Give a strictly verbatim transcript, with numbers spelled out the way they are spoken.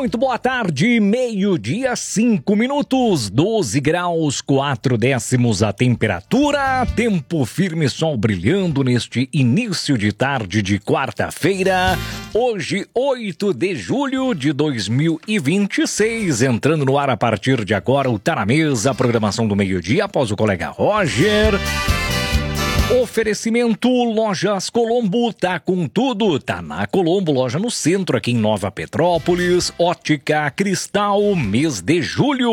Muito boa tarde, meio-dia, cinco minutos, doze graus, quatro décimos a temperatura, tempo firme, sol brilhando neste início de tarde de quarta-feira, hoje, oito de julho de dois mil e vinte e seis, entrando no ar a partir de agora o Tá na Mesa, a programação do meio-dia, após o colega Roger. Oferecimento Lojas Colombo, tá com tudo, tá na Colombo, loja no centro aqui em Nova Petrópolis, Ótica Cristal, mês de julho.